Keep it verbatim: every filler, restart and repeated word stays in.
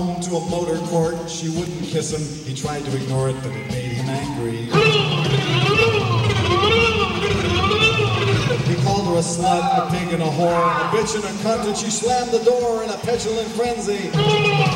To a motor court, she wouldn't kiss him. He tried to ignore it, but it made him angry. He called her a slut, a pig, and a whore, a bitch and a cunt, and she slammed the door in a petulant frenzy.